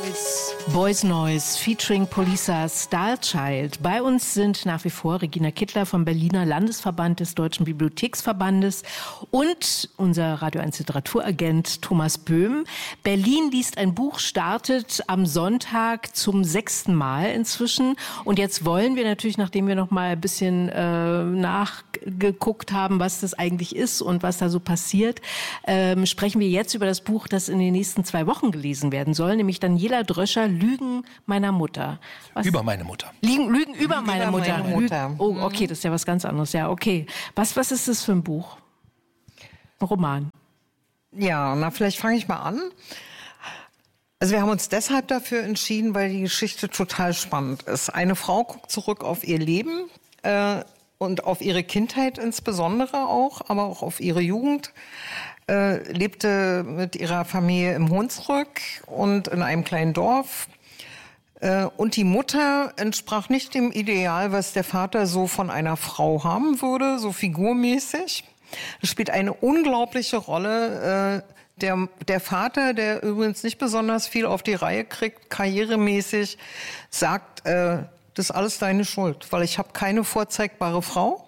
Boys Noise featuring Polisa Starchild. Bei uns sind nach wie vor Regina Kittler vom Berliner Landesverband des Deutschen Bibliotheksverbandes und unser Radio 1 Literaturagent Thomas Böhm. Berlin liest ein Buch, startet am Sonntag zum 6. Mal inzwischen. Und jetzt wollen wir natürlich, nachdem wir noch mal ein bisschen nachgeguckt haben, was das eigentlich ist und was da so passiert, sprechen wir jetzt über das Buch, das in den nächsten 2 Wochen gelesen werden soll, nämlich Daniela Dröscher, Lügen meiner Mutter. Über meine Mutter. Lügen über meine Mutter. Oh, okay, das ist ja was ganz anderes. Ja, okay. Was ist das für ein Buch? Ein Roman. Ja, vielleicht fange ich mal an. Also wir haben uns deshalb dafür entschieden, weil die Geschichte total spannend ist. Eine Frau guckt zurück auf ihr Leben und auf ihre Kindheit insbesondere auch, aber auch auf ihre Jugend. Lebte mit ihrer Familie im Hunsrück und in einem kleinen Dorf. Und die Mutter entsprach nicht dem Ideal, was der Vater so von einer Frau haben würde, so figurmäßig. Das spielt eine unglaubliche Rolle. Der Vater, der übrigens nicht besonders viel auf die Reihe kriegt, karrieremäßig, sagt, das ist alles deine Schuld, weil ich habe keine vorzeigbare Frau.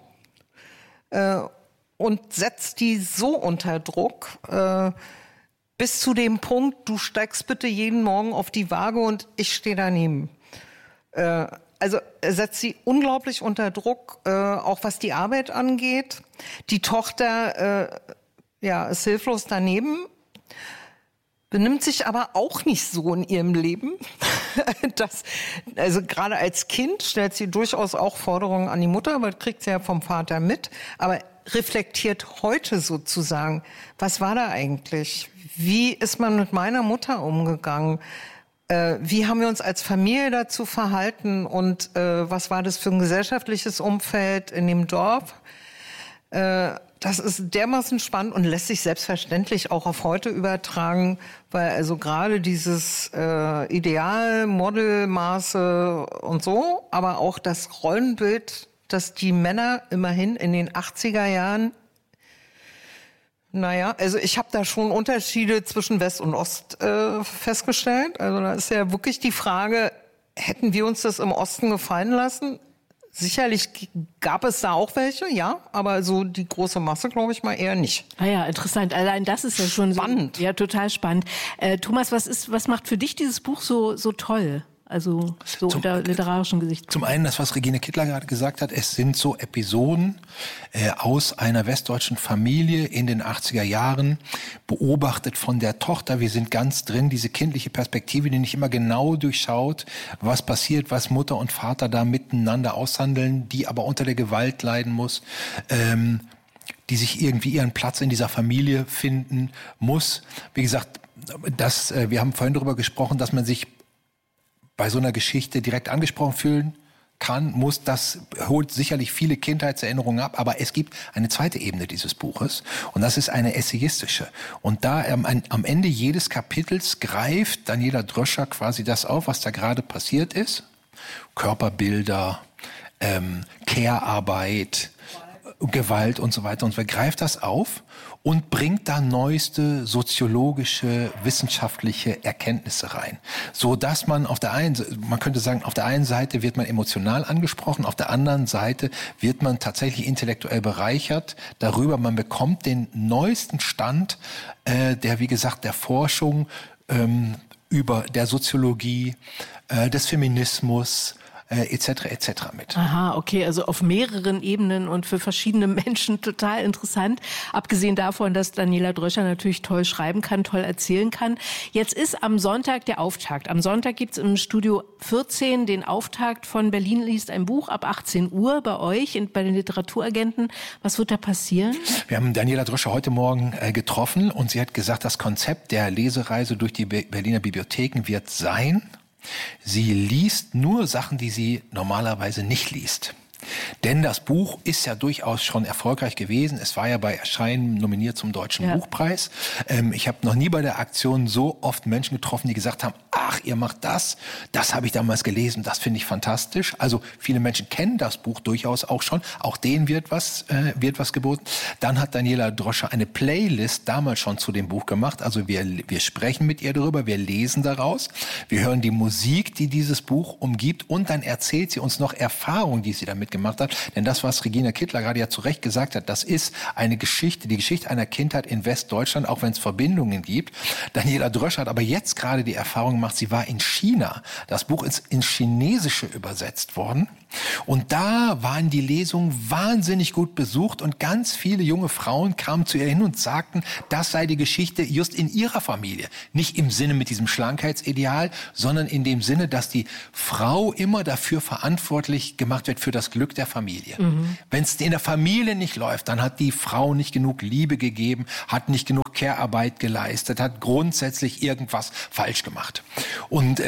Und setzt die so unter Druck, bis zu dem Punkt, du steigst bitte jeden Morgen auf die Waage und ich stehe daneben. Also er setzt sie unglaublich unter Druck, auch was die Arbeit angeht. Die Tochter ist hilflos daneben, benimmt sich aber auch nicht so in ihrem Leben. Also gerade als Kind stellt sie durchaus auch Forderungen an die Mutter, weil kriegt sie ja vom Vater mit. Aber reflektiert heute sozusagen, was war da eigentlich? Wie ist man mit meiner Mutter umgegangen? Wie haben wir uns als Familie dazu verhalten? Und was war das für ein gesellschaftliches Umfeld in dem Dorf? Das ist dermaßen spannend und lässt sich selbstverständlich auch auf heute übertragen, weil also gerade dieses Ideal, Modelmaße und so, aber auch das Rollenbild, dass die Männer immerhin in den 80er Jahren, also ich habe da schon Unterschiede zwischen West und Ost festgestellt. Also da ist ja wirklich die Frage, hätten wir uns das im Osten gefallen lassen? Sicherlich gab es da auch welche, ja, aber so die große Masse, glaube ich mal, eher nicht. Ah ja, interessant. Allein das ist ja schon spannend. So, ja, total spannend. Thomas, was macht für dich dieses Buch so toll? Also so unter literarischen Gesichtspunkten. Zum einen das, was Regine Kittler gerade gesagt hat, es sind so Episoden aus einer westdeutschen Familie in den 80er Jahren, beobachtet von der Tochter. Wir sind ganz drin, diese kindliche Perspektive, die nicht immer genau durchschaut, was passiert, was Mutter und Vater da miteinander aushandeln, die aber unter der Gewalt leiden muss, die sich irgendwie ihren Platz in dieser Familie finden muss. Wie gesagt, wir haben vorhin darüber gesprochen, dass man sich bei so einer Geschichte direkt angesprochen fühlen kann, das holt sicherlich viele Kindheitserinnerungen ab, aber es gibt eine zweite Ebene dieses Buches und das ist eine essayistische. Und da am Ende jedes Kapitels greift Daniela Dröscher quasi das auf, was da gerade passiert ist. Körperbilder, Care-Arbeit, Gewalt und so weiter und so weiter, greift das auf und bringt da neueste soziologische, wissenschaftliche Erkenntnisse rein. So dass man man könnte sagen, auf der einen Seite wird man emotional angesprochen, auf der anderen Seite wird man tatsächlich intellektuell bereichert darüber. Man bekommt den neuesten Stand der Forschung über der Soziologie, des Feminismus, etc. mit. Aha, okay, also auf mehreren Ebenen und für verschiedene Menschen total interessant. Abgesehen davon, dass Daniela Dröscher natürlich toll schreiben kann, toll erzählen kann. Jetzt ist am Sonntag der Auftakt. Am Sonntag gibt's im Studio 14 den Auftakt von Berlin liest ein Buch ab 18 Uhr bei euch, bei den Literaturagenten. Was wird da passieren? Wir haben Daniela Dröscher heute Morgen getroffen und sie hat gesagt, das Konzept der Lesereise durch die Berliner Bibliotheken wird sein: Sie liest nur Sachen, die sie normalerweise nicht liest. Denn das Buch ist ja durchaus schon erfolgreich gewesen. Es war ja bei Erscheinen nominiert zum Deutschen Buchpreis. Ich habe noch nie bei der Aktion so oft Menschen getroffen, die gesagt haben, ach, ihr macht das habe ich damals gelesen, das finde ich fantastisch. Also viele Menschen kennen das Buch durchaus auch schon, auch denen wird was geboten. Dann hat Daniela Droscher eine Playlist damals schon zu dem Buch gemacht, also wir sprechen mit ihr darüber, wir lesen daraus, wir hören die Musik, die dieses Buch umgibt und dann erzählt sie uns noch Erfahrungen, die sie damit gemacht hat, denn das, was Regina Kittler gerade ja zu Recht gesagt hat, das ist eine Geschichte, die Geschichte einer Kindheit in Westdeutschland, auch wenn es Verbindungen gibt. Daniela Droscher hat aber jetzt gerade die Erfahrung gemacht, sie war in China. Das Buch ist ins Chinesische übersetzt worden. Und da waren die Lesungen wahnsinnig gut besucht und ganz viele junge Frauen kamen zu ihr hin und sagten, das sei die Geschichte just in ihrer Familie. Nicht im Sinne mit diesem Schlankheitsideal, sondern in dem Sinne, dass die Frau immer dafür verantwortlich gemacht wird für das Glück der Familie. Wenn es in der Familie nicht läuft, dann hat die Frau nicht genug Liebe gegeben, hat nicht genug Care-Arbeit geleistet, hat grundsätzlich irgendwas falsch gemacht. Und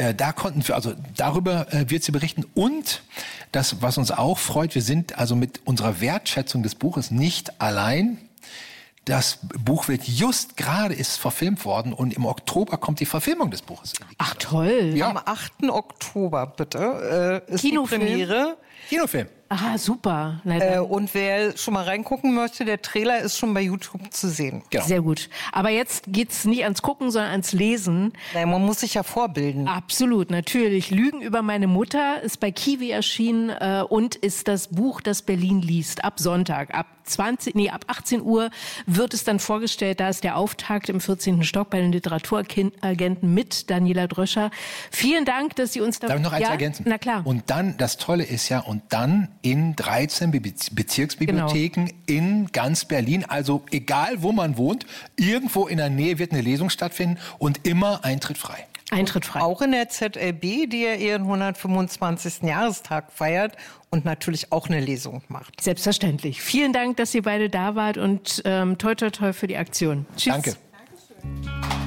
darüber wird sie berichten. Und das, was uns auch freut, wir sind also mit unserer Wertschätzung des Buches nicht allein. Das Buch ist verfilmt worden und im Oktober kommt die Verfilmung des Buches. Ach toll. Ja. Am 8. Oktober, bitte, ist Kinofilm? die Premiere. Kinofilm. Aha, super. Und wer schon mal reingucken möchte, der Trailer ist schon bei YouTube zu sehen. Genau. Sehr gut. Aber jetzt geht's nicht ans Gucken, sondern ans Lesen. Nein, man muss sich ja vorbilden. Absolut, natürlich. Lügen über meine Mutter ist bei Kiwi erschienen und ist das Buch, das Berlin liest. Ab Sonntag, ab 18 Uhr wird es dann vorgestellt. Da ist der Auftakt im 14. Stock bei den Literaturagenten mit Daniela Droscher. Vielen Dank, dass Sie uns da... Darf ich noch eins ergänzen? Na klar. Und dann, das Tolle ist ja, und dann in 13 Bezirksbibliotheken in ganz Berlin, also egal wo man wohnt, irgendwo in der Nähe wird eine Lesung stattfinden und immer Eintritt frei. Eintritt frei. Auch in der ZLB, die ja ihren 125. Jahrestag feiert und natürlich auch eine Lesung macht. Selbstverständlich. Vielen Dank, dass ihr beide da wart und toi toi toi für die Aktion. Tschüss. Danke. Dankeschön.